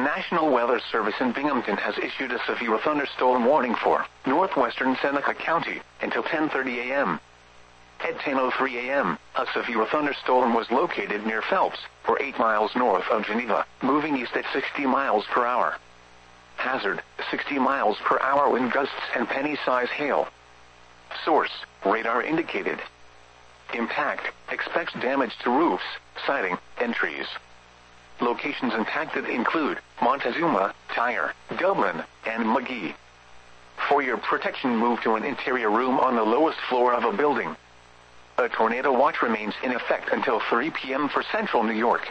National Weather Service in Binghamton has issued a severe thunderstorm warning for northwestern Seneca County until 10:30 a.m. At 10:03 a.m., a severe thunderstorm was located near Phelps, or 8 miles north of Geneva, moving east at 60 miles per hour. Hazard, 60 miles per hour wind gusts and penny-size hail. Source, radar indicated. Impact, expects damage to roofs, siding, and trees. Locations impacted include Montezuma, Tyre, Dublin, and Magee. For your protection, move to an interior room on the lowest floor of a building. A tornado watch remains in effect until 3 p.m. for central New York.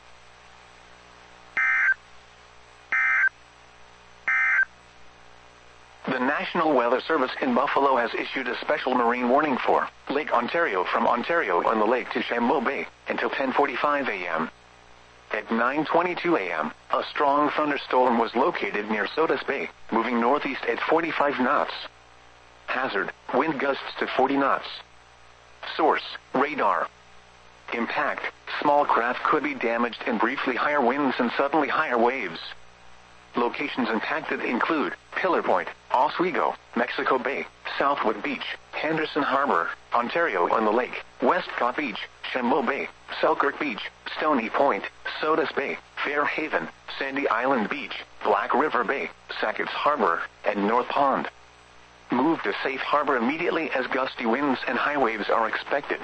The National Weather Service in Buffalo has issued a special marine warning for Lake Ontario from Ontario on the lake to Chambeau Bay until 10:45 a.m. At 9:22 a.m., a strong thunderstorm was located near Sodus Bay, moving northeast at 45 knots. Hazard, wind gusts to 40 knots. Source, radar. Impact, small craft could be damaged and briefly higher winds and suddenly higher waves. Locations impacted include Pillar Point, Oswego, Mexico Bay, Southwood Beach, Henderson Harbor, Ontario on the lake, Westcott Beach, Chambeau Bay, Selkirk Beach, Stony Point, Sodus Bay, Fairhaven, Sandy Island Beach, Black River Bay, Sackett's Harbor, and North Pond. Move to safe harbor immediately as gusty winds and high waves are expected.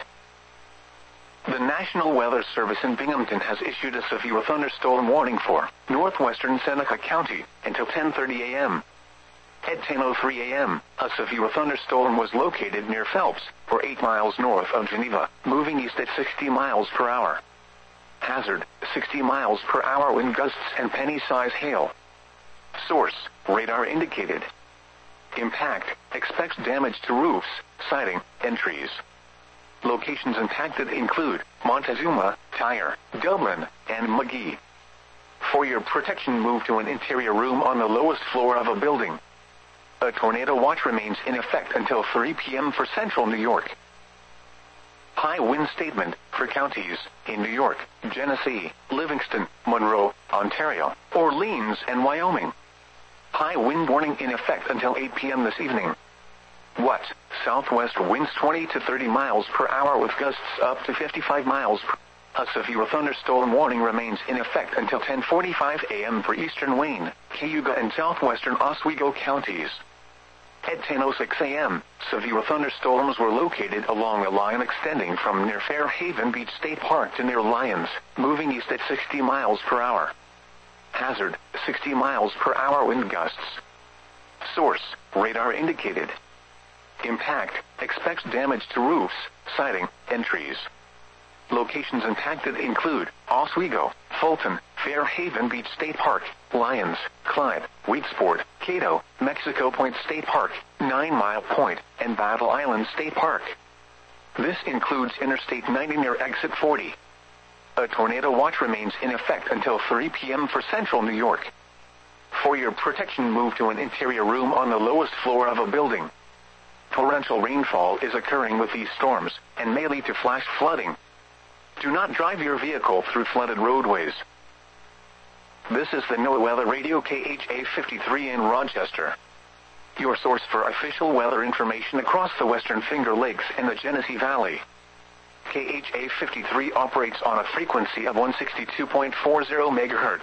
The National Weather Service in Binghamton has issued a severe thunderstorm warning for northwestern Seneca County until 10:30 a.m. At 10:03 a.m., a severe thunderstorm was located near Phelps, or 8 miles north of Geneva, moving east at 60 miles per hour. Hazard, 60 miles per hour wind gusts and penny-size hail. Source, radar indicated. Impact, expects damage to roofs, siding, and trees. Locations impacted include Montezuma, Tyre, Dublin, and Magee. For your protection, move to an interior room on the lowest floor of a building. A tornado watch remains in effect until 3 p.m. for central New York. High wind statement for counties in New York, Genesee, Livingston, Monroe, Ontario, Orleans, and Wyoming. High wind warning in effect until 8 p.m. this evening. What? Southwest winds 20 to 30 miles per hour with gusts up to 55 miles per hour. A severe thunderstorm warning remains in effect until 10:45 a.m. for eastern Wayne, Cayuga, and southwestern Oswego counties. At 10:06 a.m., severe thunderstorms were located along a line extending from near Fairhaven Beach State Park to near Lyons, moving east at 60 miles per hour. Hazard, 60 miles per hour wind gusts. Source, radar indicated. Impact, expects damage to roofs, siding, and trees. Locations impacted include Oswego, Fulton, Fairhaven Beach State Park, Lyons, Clyde, Wheatsport, Cato, Mexico Point State Park, 9 Mile Point, and Battle Island State Park. This includes Interstate 90 near Exit 40. A tornado watch remains in effect until 3 p.m. for central New York. For your protection, move to an interior room on the lowest floor of a building. Torrential rainfall is occurring with these storms and may lead to flash flooding. Do not drive your vehicle through flooded roadways. This is the NOAA Weather Radio KHA 53 in Rochester, your source for official weather information across the Western Finger Lakes and the Genesee Valley. KHA 53 operates on a frequency of 162.40 MHz.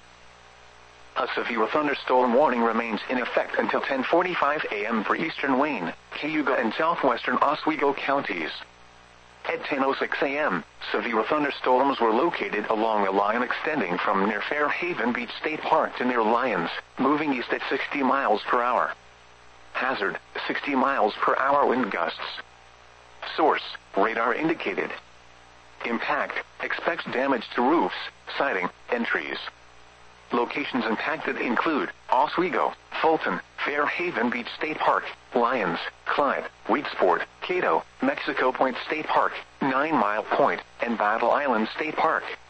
A severe thunderstorm warning remains in effect until 10:45 a.m. for eastern Wayne, Cayuga, and southwestern Oswego counties. At 10:06 a.m., severe thunderstorms were located along a line extending from near Fairhaven Beach State Park to near Lyons, moving east at 60 miles per hour. Hazard, 60 miles per hour wind gusts. Source, radar indicated. Impact, expects damage to roofs, siding, and trees. Locations impacted include Oswego, Fulton, Fairhaven Beach State Park, Lyons, Clyde, Wheatsport, Cato, Mexico Point State Park, 9 Mile Point, and Battle Island State Park.